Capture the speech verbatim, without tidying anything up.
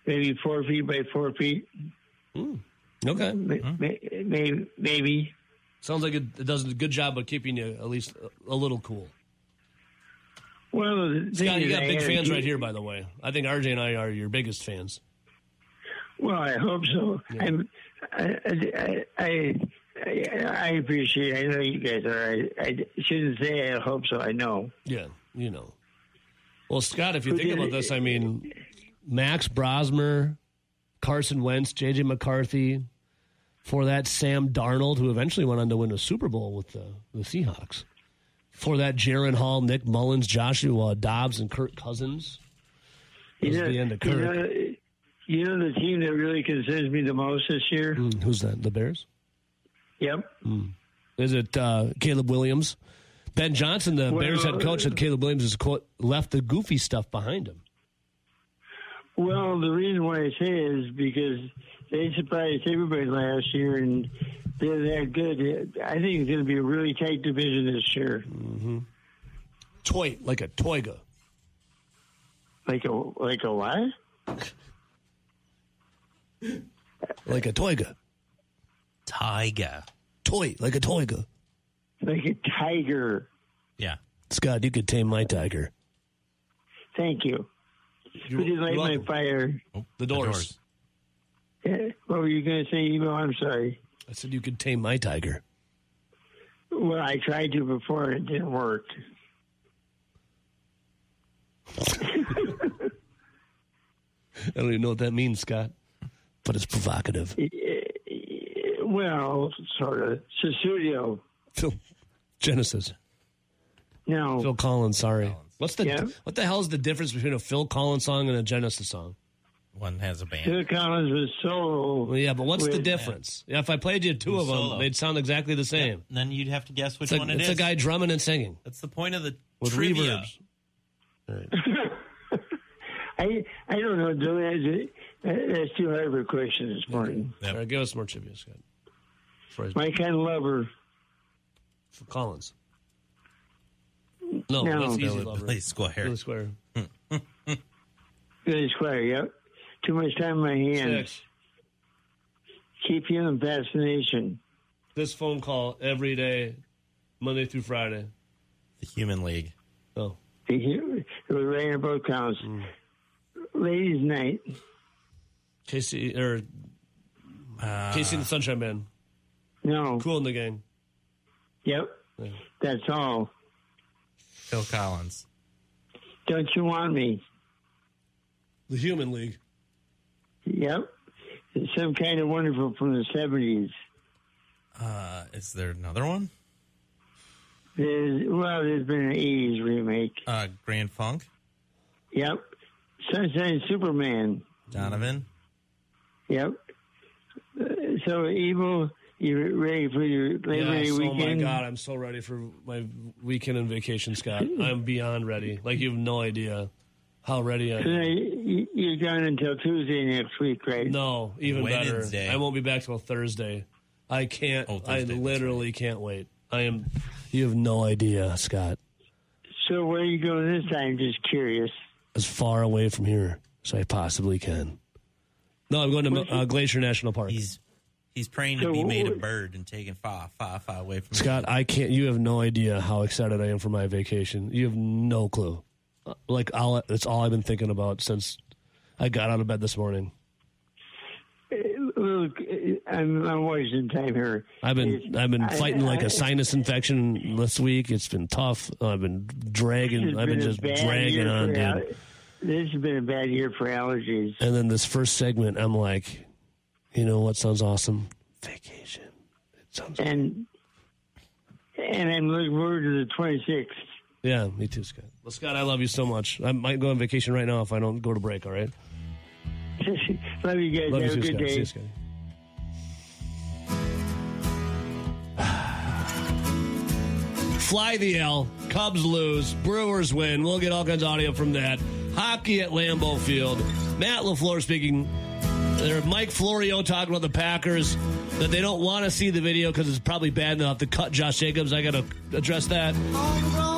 maybe four feet by four feet. Mm. Okay. Maybe, maybe. Sounds like it, it does a good job of keeping you at least a, a little cool. Well, the Scott, you got I big fans keep, right here, by the way. I think R J and I are your biggest fans. Well, I hope so. Yeah. I'm, I, I, I, I appreciate it. I know you guys are. I, I shouldn't say I hope so. I know. Yeah, you know. Well, Scott, if you Who think about it? this, I mean, Max Brosmer, Carson Wentz, J J McCarthy, for that Sam Darnold, who eventually went on to win a Super Bowl with the, the Seahawks. For that Jaron Hall, Nick Mullins, Joshua Dobbs, and Kirk Cousins. That you know, the end of Kirk. You know, you know the team that really concerns me the most this year? Mm, who's that? The Bears? Yep. Mm. Is it uh, Caleb Williams? Ben Johnson, the well, Bears head coach, said Caleb Williams has, quote, left the goofy stuff behind him. Well, the reason why I say it is because they surprised everybody last year, and they're that good. I think it's going to be a really tight division this year. Mm-hmm. Toy, like a toiga. Like a like a what? Like a toiga. Tiger. Toy, like a toiga. Like a tiger. Yeah. Scott, you could tame my tiger. Thank you. Who did light my fire? Oh, the doors. The doors. Yeah. What were you going to say, Evo? I'm sorry. I said you could tame my tiger. Well, I tried to before. It didn't work. I don't even know what that means, Scott, but it's provocative. Well, sort of. Sussudio. Phil, Genesis. No. Phil Collins, sorry. Collins. What's the yeah. What the hell is the difference between a Phil Collins song and a Genesis song? One has a band. Phil Collins was solo. Well, yeah, but what's with, the difference? Yeah, if I played you two of them, solo. they'd sound exactly the same. Yeah, then you'd have to guess which it's one a, it it's is. It's a guy drumming and singing. That's the point of the with trivia. reverbs. Right. I I don't know. That's too hard of a question this morning. Yep. All right, give us more trivia, Scott. My kind of lover. For Collins. No, no. that's easy. Billy, lover. Billy Squire. Billy Squire. Billy Squire. Yep. Too much time in my hands. Six. Keep feeling fascination. This phone call every day, Monday through Friday. The Human League. Oh. It was raining both counts. Mm. Ladies' night. Casey or uh, Casey and the Sunshine Band. No. Cool in the Gang. Yep. Yeah. That's all. Phil Collins. Don't You Want Me? The Human League. Yep. It's Some Kind of Wonderful from the seventies. Uh, is there another one? There's, well, there's been an eighties remake. Uh, Grand Funk? Yep. Sunshine Superman. Donovan? Yep. Uh, so, Evil, you ready for your Labor Day yes, weekend? Oh, my God. I'm so ready for my weekend and vacation, Scott. I'm beyond ready. Like, you have no idea how ready I am. You, you're gone until Tuesday next week, right? No, even Wednesday. better. I won't be back till Thursday. I can't. Oh, I Thursday, literally right. can't wait. I am. You have no idea, Scott. So where are you going this time? Just curious. As far away from here as I possibly can. No, I'm going to uh, Glacier National Park. He's he's praying to so, be made a bird and taken far, far, far away from Scott, me. I can't. You have no idea how excited I am for my vacation. You have no clue. Like, I'll, that's all I've been thinking about since I got out of bed this morning. Look, I'm, I'm wasting time here. I've been I've been fighting I, like I, a sinus infection this week. It's been tough. I've been dragging. I've been, been just dragging on, dude. Al- this has been a bad year for allergies. And then this first segment, I'm like, you know what sounds awesome? Vacation. It sounds. And awesome. And I'm looking forward to the twenty-sixth. Yeah, me too, Scott. Well, Scott, I love you so much. I might go on vacation right now if I don't go to break. All right. Love you guys. Love Have you a too, good Scott. day. See you, Scotty. Fly the L. Cubs lose. Brewers win. We'll get all kinds of audio from that. Hockey at Lambeau Field. Matt LaFleur speaking. There, Mike Florio talking about the Packers, that they don't want to see the video because it's probably bad enough to cut Josh Jacobs. I got to address that.